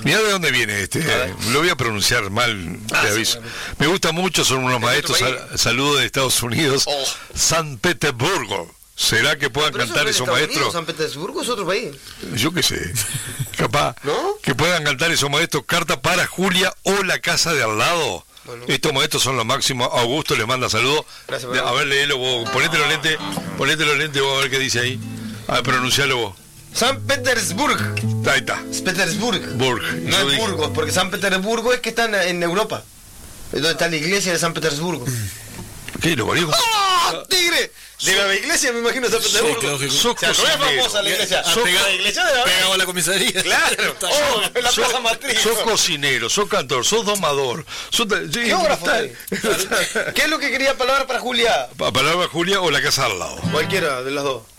Mirá de dónde viene lo voy a pronunciar mal, te aviso. Sí, Me gusta mucho, son unos maestros, saludos de Estados Unidos, Oh. San Petersburgo. ¿Será que puedan Pero cantar eso esos no es Estados maestros? Unidos, San Petersburgo es otro país. Yo qué sé, capaz, ¿No? que puedan cantar esos maestros, Carta para Julia o La Casa de Al Lado. Bueno. Estos maestros son los máximos. Augusto les manda saludos. Gracias, A ver, léelo vos, ponete los lentes vos a ver qué dice ahí. A ver, pronuncialo vos. San Petersburg. Ahí está. Es Petersburg. Burg. No Yo es dije- Burgos, porque San Petersburgo es que está en Europa. Es donde está la iglesia de San Petersburgo. ¿Qué, lo griego? ¡Ah, tigre! Debe haber iglesia, me imagino, San Petersburgo. claro que- Sos O sea, no es cocinero. famosa la iglesia. Pegado- La iglesia debe haber. Pegado a la comisaría. Claro. Está Oh, lleno. en la Sos- plaza matriz. sos cocinero, sos cantor, sos domador. Geógrafo. ¿Qué es lo que quería palabra para Julia? Palabra Julia o La Casa al Lado. Cualquiera de las dos.